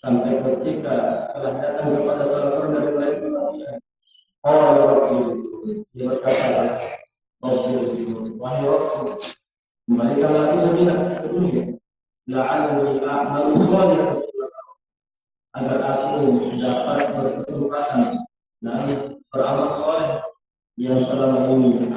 sampai ketika telah datang kepada salah seorang dari mereka, Allah Rabbi, dia berkata, Rabbi, wahai Rabbi, kembalikanlah aku sejenak ke dunia, la'alani a'malu shalihan, agar aku dapat berkesempatan dan beramal soleh yang selama ini